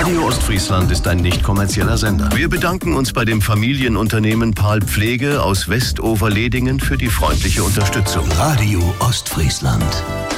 Radio Ostfriesland ist ein nicht kommerzieller Sender. Wir bedanken uns bei dem Familienunternehmen Pahl Pflege aus Westoverledingen für die freundliche Unterstützung. Radio Ostfriesland.